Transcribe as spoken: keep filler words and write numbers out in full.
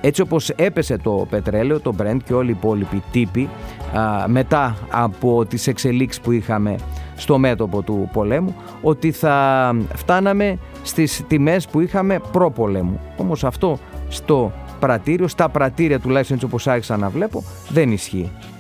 Έτσι όπως έπεσε το πετρέλαιο, το Brent και όλοι οι υπόλοιποι τύποι α, μετά από τις εξελίξεις που είχαμε στο μέτωπο του πολέμου, ότι θα φτάναμε στις τιμές που είχαμε προ-πολέμου. Όμως αυτό στο πρατήριο, στα πρατήρια τουλάχιστον έτσι όπως άρχισα να βλέπω, δεν ισχύει.